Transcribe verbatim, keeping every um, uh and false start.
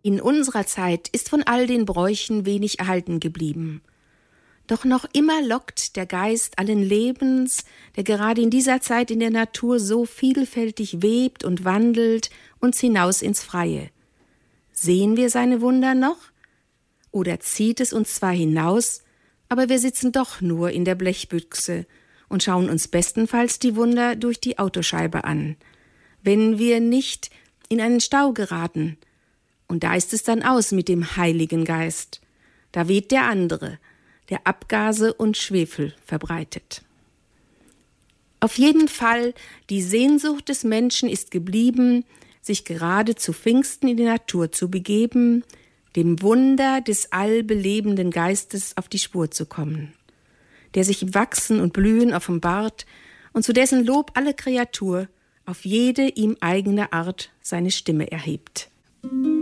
In unserer Zeit ist von all den Bräuchen wenig erhalten geblieben. Doch noch immer lockt der Geist allen Lebens, der gerade in dieser Zeit in der Natur so vielfältig webt und wandelt, uns hinaus ins Freie. Sehen wir seine Wunder noch? Oder zieht es uns zwar hinaus, aber wir sitzen doch nur in der Blechbüchse und schauen uns bestenfalls die Wunder durch die Autoscheibe an, wenn wir nicht in einen Stau geraten. Und da ist es dann aus mit dem Heiligen Geist. Da weht der andere, der Abgase und Schwefel verbreitet. Auf jeden Fall, die Sehnsucht des Menschen ist geblieben, sich gerade zu Pfingsten in die Natur zu begeben, dem Wunder des allbelebenden Geistes auf die Spur zu kommen, der sich im Wachsen und Blühen offenbart und zu dessen Lob alle Kreatur auf jede ihm eigene Art seine Stimme erhebt.